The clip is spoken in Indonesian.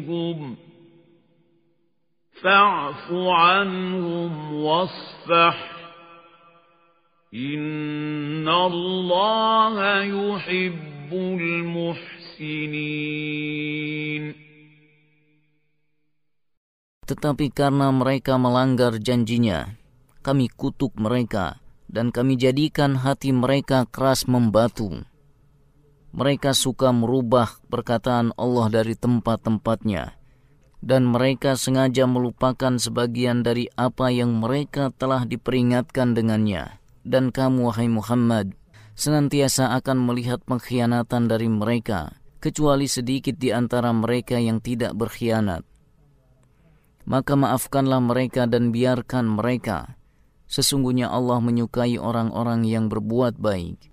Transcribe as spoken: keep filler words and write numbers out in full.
فاعف عنهم واصفح إن الله يحب المحسنين. Tetapi karena mereka melanggar janjinya, kami kutuk mereka dan kami jadikan hati mereka keras membatu. Mereka suka merubah perkataan Allah dari tempat-tempatnya, dan mereka sengaja melupakan sebagian dari apa yang mereka telah diperingatkan dengannya. Dan kamu, wahai Muhammad, senantiasa akan melihat pengkhianatan dari mereka, kecuali sedikit di antara mereka yang tidak berkhianat. Maka maafkanlah mereka dan biarkan mereka. Sesungguhnya Allah menyukai orang-orang yang berbuat baik.